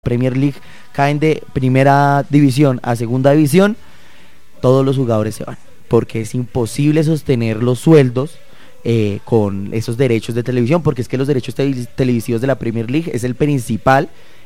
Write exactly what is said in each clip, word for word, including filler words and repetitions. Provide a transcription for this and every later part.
Premier League caen de primera división a segunda división, todos los jugadores se van, porque es imposible sostener los sueldos eh, con esos derechos de televisión, porque es que los derechos te- televisivos de la Premier League es el principal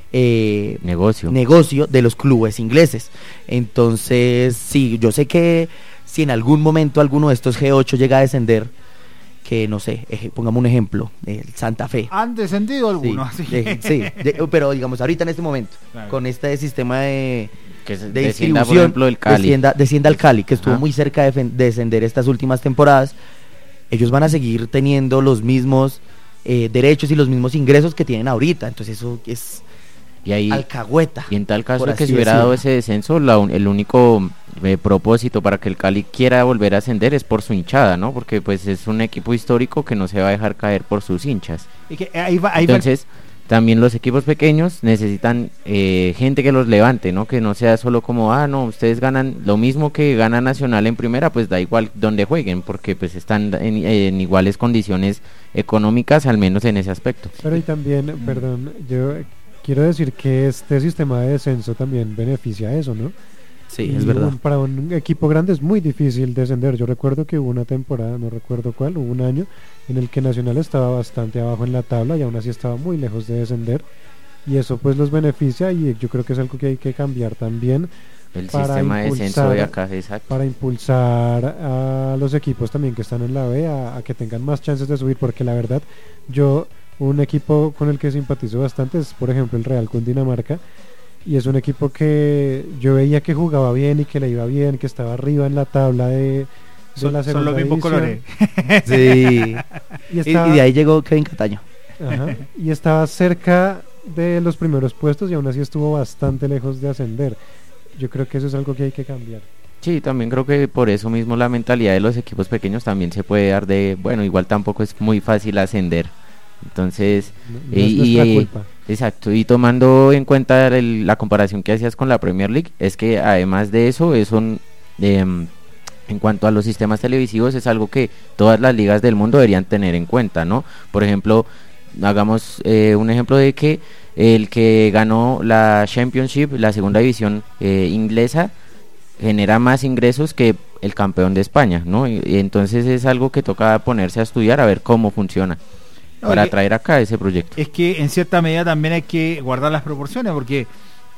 eh, negocio. negocio de los clubes ingleses. Entonces, sí, yo sé que si en algún momento alguno de estos G ocho llega a descender, que no sé, eje, pongamos un ejemplo, el Santa Fe. Han descendido algunos, Sí, así que... de- sí, de- pero digamos ahorita en este momento, Claro. con este sistema de, Que se- de descienda, por distribución, ejemplo, el Cali. Descienda, descienda al Cali, que estuvo Ajá. muy cerca de, fen- de descender estas últimas temporadas. Ellos van a seguir teniendo los mismos eh, derechos y los mismos ingresos que tienen ahorita, entonces eso es Y ahí, alcahueta. y en tal caso por de que así se hubiera dado decirlo. ese descenso, la un- el único eh, propósito para que el Cali quiera volver a ascender es por su hinchada, ¿no? Porque pues es un equipo histórico que no se va a dejar caer por sus hinchas. Y que ahí va, ahí va- Entonces, también los equipos pequeños necesitan eh, gente que los levante, ¿no? Que no sea solo como, ah, no, ustedes ganan lo mismo que gana Nacional en primera, pues da igual donde jueguen, porque pues están en, en iguales condiciones económicas, al menos en ese aspecto. Pero y también, perdón, yo quiero decir que este sistema de descenso también beneficia a eso, ¿no? Sí, Y es verdad. un- para un equipo grande es muy difícil descender. Yo recuerdo que hubo una temporada, no recuerdo cuál, hubo un año en el que Nacional estaba bastante abajo en la tabla y aún así estaba muy lejos de descender. Y eso pues los beneficia y yo creo que es algo que hay que cambiar también El para sistema de descenso de impulsar- acá, exacto. para impulsar a los equipos también que están en la B a, a que tengan más chances de subir, porque la verdad yo un equipo con el que simpatizo bastante es por ejemplo el Real Cundinamarca, y es un equipo que yo veía que jugaba bien y que le iba bien, que estaba arriba en la tabla de, de son, la son segunda los mismos división, colores. Sí. y, Y, estaba, y de ahí llegó Kevin Cataño. ajá, y estaba cerca de los primeros puestos y aún así estuvo bastante lejos de ascender. Yo creo que eso es algo que hay que cambiar. Sí, también creo que por eso mismo la mentalidad de los equipos pequeños también se puede dar de, bueno, igual tampoco es muy fácil ascender. Entonces, No, no y, es nuestra y- culpa. exacto, y tomando en cuenta el- la comparación que hacías con la Premier League, es que además de eso, es un, em, en cuanto a los sistemas televisivos, es algo que todas las ligas del mundo deberían tener en cuenta, ¿no? Por ejemplo, hagamos eh, un ejemplo de que el que ganó la Championship, la segunda división eh, inglesa, genera más ingresos que el campeón de España, ¿no? Y, y entonces es algo que toca ponerse a estudiar a ver cómo funciona No, para es que- traer acá ese proyecto. Es que en cierta medida también hay que guardar las proporciones, porque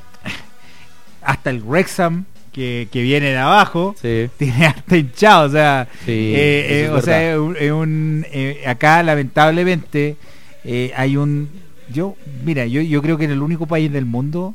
hasta el Wrexham, que, que viene de abajo, Sí, tiene hasta hinchado, o sea, sí. eh, eso eh, es o sea, verdad. es un, es un, eh, acá lamentablemente eh, hay un, yo, mira, yo, yo creo que en el único país del mundo